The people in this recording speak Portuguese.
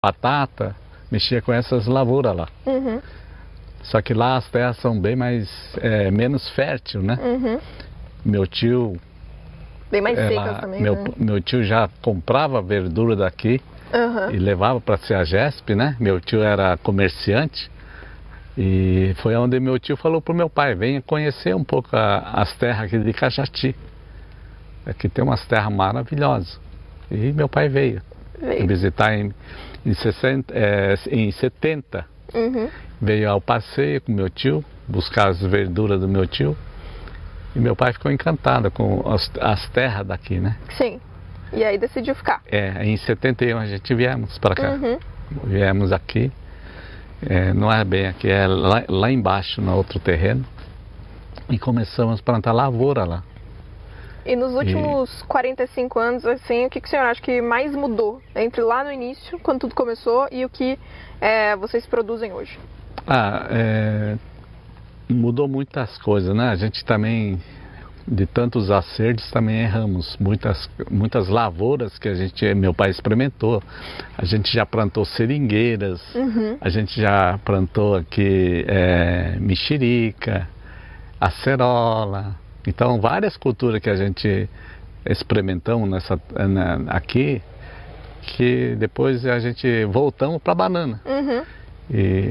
batata, mexia com essas lavouras lá. Uhum. Só que lá as terras são bem mais, menos fértil, né? Uhum. Meu tio... Bem mais secas também, né? Meu tio já comprava verdura daqui e levava para a CEAGESP, né? Meu tio era comerciante e foi onde meu tio falou para o meu pai: venha conhecer um pouco as terras aqui de Cajati. Aqui tem umas terras maravilhosas. E meu pai veio visitar em 70. Veio ao passeio com meu tio, buscar as verduras do meu tio. E meu pai ficou encantado com as terras daqui, né? Sim. E aí decidiu ficar. Em 71 a gente viemos para cá. Viemos aqui. Não é bem aqui, é lá embaixo, no outro terreno. E começamos a plantar lavoura lá. E nos últimos 45 anos, assim, o que o senhor acha que mais mudou entre lá no início, quando tudo começou, e o que vocês produzem hoje? Mudou muitas coisas, né? A gente também, de tantos acertos, também erramos. Muitas lavouras que meu pai experimentou. A gente já plantou seringueiras, a gente já plantou aqui mexerica, acerola. Então, várias culturas que a gente experimentamos aqui, que depois a gente voltamos para a banana.